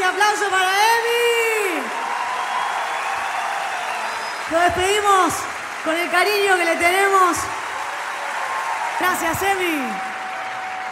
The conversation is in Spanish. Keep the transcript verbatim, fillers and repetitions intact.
aplauso para Emi. Lo despedimos con el cariño que le tenemos. Gracias, Emi.